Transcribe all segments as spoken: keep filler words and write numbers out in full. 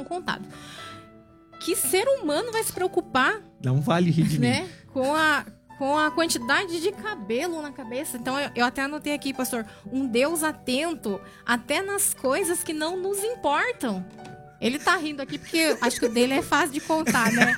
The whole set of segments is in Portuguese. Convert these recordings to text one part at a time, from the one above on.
mão contada. Que ser humano vai se preocupar... Não vale rir de né? mim. Com a, com a quantidade de cabelo na cabeça. Então, eu, eu até anotei aqui, pastor, um Deus atento até nas coisas que não nos importam. Ele tá rindo aqui porque acho que o dele é fácil de contar, né?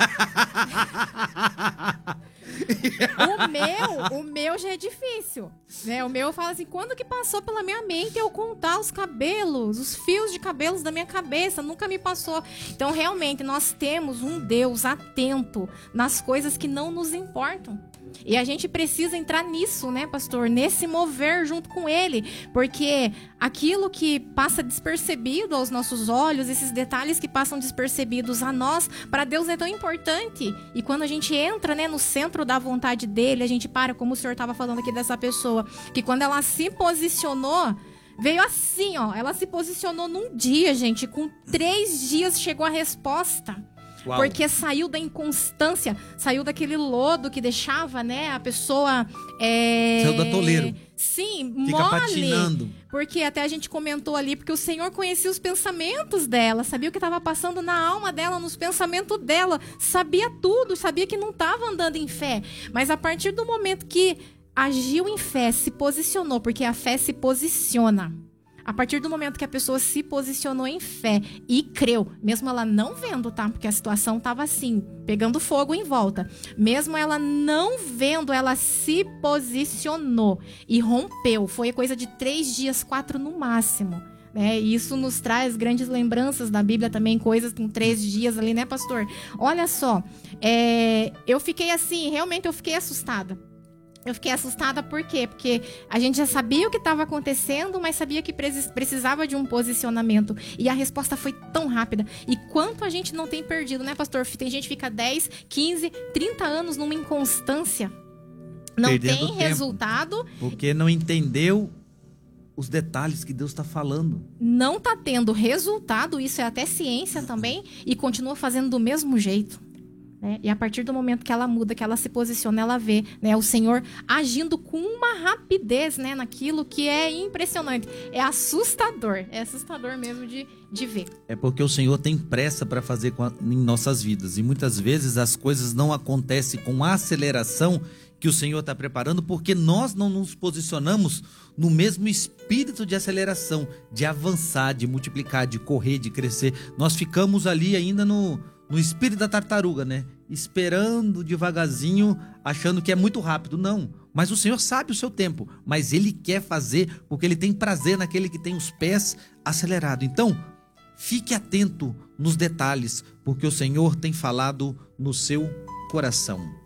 O meu, o meu já é difícil, né? O meu fala assim, quando que passou pela minha mente eu contar os cabelos, os fios de cabelos da minha cabeça? Nunca me passou. Então, realmente, nós temos um Deus atento nas coisas que não nos importam. E a gente precisa entrar nisso, né, pastor? Nesse mover junto com ele. Porque aquilo que passa despercebido aos nossos olhos, esses detalhes que passam despercebidos a nós, para Deus é tão importante. E quando a gente entra, né, no centro da vontade dele, a gente para, como o senhor estava falando aqui dessa pessoa, que quando ela se posicionou, veio assim, ó. Ela se posicionou num dia, gente. Com três dias chegou a resposta. Uau. Porque saiu da inconstância, saiu daquele lodo que deixava, né, a pessoa... É... Saiu da toleiro. Sim, fica mole. Patinando. Porque até a gente comentou ali, porque o Senhor conhecia os pensamentos dela, sabia o que estava passando na alma dela, nos pensamentos dela, sabia tudo, sabia que não estava andando em fé. Mas a partir do momento que agiu em fé, se posicionou, porque a fé se posiciona. A partir do momento que a pessoa se posicionou em fé e creu, mesmo ela não vendo, tá? Porque a situação estava assim, pegando fogo em volta. Mesmo ela não vendo, ela se posicionou e rompeu. Foi coisa de três dias, quatro no máximo. Né? E isso nos traz grandes lembranças da Bíblia também, coisas com três dias ali, né, pastor? Olha só, é... eu fiquei assim, realmente eu fiquei assustada. Eu fiquei assustada por quê? Porque a gente já sabia o que estava acontecendo, mas sabia que precisava de um posicionamento. E a resposta foi tão rápida. E quanto a gente não tem perdido, né, pastor? Tem gente que fica dez, quinze, trinta anos numa inconstância. Não Perdendo tem tempo, resultado. Porque não entendeu os detalhes que Deus está falando. Não está tendo resultado, isso é até ciência também, e continua fazendo do mesmo jeito. Né? E a partir do momento que ela muda, que ela se posiciona, ela vê, né, o Senhor agindo com uma rapidez, né, naquilo que é impressionante. É assustador. É assustador mesmo de, de ver. É porque o Senhor tem pressa para fazer com a, em nossas vidas. E muitas vezes as coisas não acontecem com a aceleração que o Senhor está preparando, porque nós não nos posicionamos no mesmo espírito de aceleração, de avançar, de multiplicar, de correr, de crescer. Nós ficamos ali ainda no... no espírito da tartaruga, né? Esperando devagarzinho, achando que é muito rápido. Não, mas o Senhor sabe o seu tempo, mas Ele quer fazer porque Ele tem prazer naquele que tem os pés acelerados. Então, fique atento nos detalhes, porque o Senhor tem falado no seu coração.